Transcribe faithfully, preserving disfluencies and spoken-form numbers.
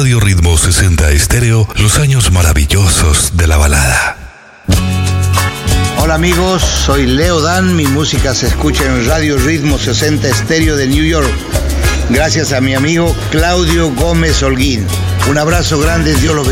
Radio Ritmo sesenta Estéreo, los años maravillosos de la balada. Hola amigos, soy Leo Dan, mi música se escucha en Radio Ritmo sesenta Estéreo de New York, gracias a mi amigo Claudio Gómez Holguín. Un abrazo grande, Dios los bendiga.